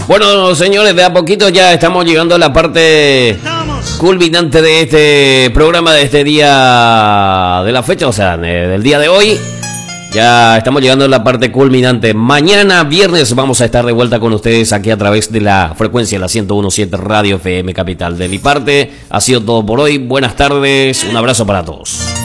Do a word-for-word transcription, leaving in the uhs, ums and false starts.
Bueno, señores, de a poquito ya estamos llegando a la parte culminante de este programa, de este día de la fecha, o sea, del día de hoy. Ya estamos llegando a la parte culminante. Mañana, viernes, vamos a estar de vuelta con ustedes aquí a través de la frecuencia de la ciento uno punto siete Radio F M Capital. De mi parte, ha sido todo por hoy. Buenas tardes, un abrazo para todos.